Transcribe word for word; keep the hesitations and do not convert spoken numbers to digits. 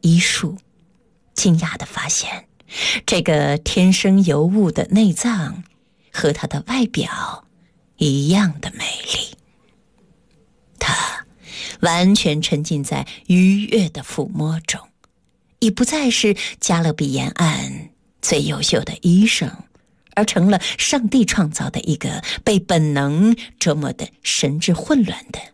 医术，惊讶地发现，这个天生尤物的内脏和它的外表一样的美丽。他完全沉浸在愉悦的抚摸中，已不再是加勒比沿岸最优秀的医生，而成了上帝创造的一个被本能折磨得神志混乱的